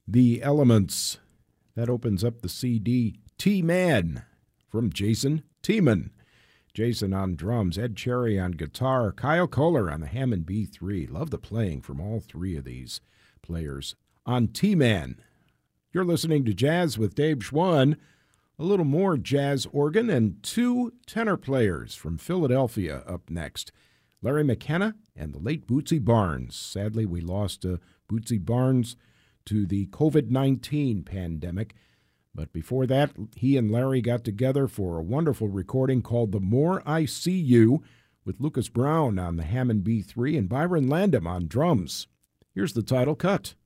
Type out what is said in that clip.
The Elements. That opens up the CD. T-Man from Jason Tiemann. Jason on drums, Ed Cherry on guitar, Kyle Kohler on the Hammond B3. Love the playing from all three of these players on T-Man. You're listening to Jazz with Dave Schwann. A little more jazz organ and two tenor players from Philadelphia up next. Larry McKenna and the late Bootsy Barnes. Sadly, we lost Bootsy Barnes to the COVID-19 pandemic. But before that, he and Larry got together for a wonderful recording called The More I See You, with Lucas Brown on the Hammond B3 and Byron Landham on drums. Here's the title cut.